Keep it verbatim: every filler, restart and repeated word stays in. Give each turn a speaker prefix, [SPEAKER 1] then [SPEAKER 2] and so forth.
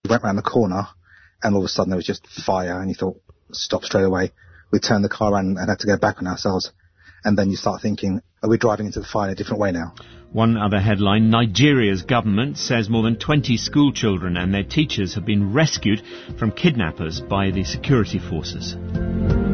[SPEAKER 1] went round the corner, and all of a sudden there was just fire, and you thought, stop straight away. We turned the car around and had to go back on ourselves. And then you start thinking, are we driving into the fire in a different way now?
[SPEAKER 2] One other headline, Nigeria's government says more than twenty school children and their teachers have been rescued from kidnappers by the security forces.